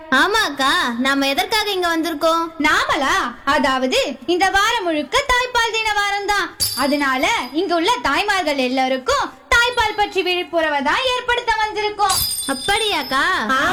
ஆமாக்கா, நாம எதற்காக இங்க வந்திருக்கோம்? நாமளா? அதாவது இந்த வாரம் முழுக்க தாய்ப்பால் தின வாரம் தான். அதனால இங்க உள்ள தாய்மார்கள் எல்லாருக்கும் தாய்ப்பால் பற்றி விழிப்புணர்வை தான் ஏற்படுத்த வந்திருக்கோம். அப்படியாக்கா?